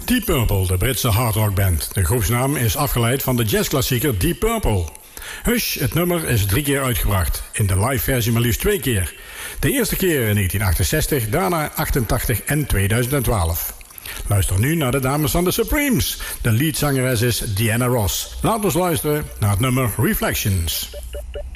Deep Purple, de Britse hardrockband. De groepsnaam is afgeleid van de jazzklassieker Deep Purple. Hush, het nummer is 3 keer uitgebracht. In de live versie maar liefst 2 keer. De eerste keer in 1968, daarna 88 en 2012. Luister nu naar de dames van de Supremes. De leadzangeres is Diana Ross. Laat ons luisteren naar het nummer Reflections.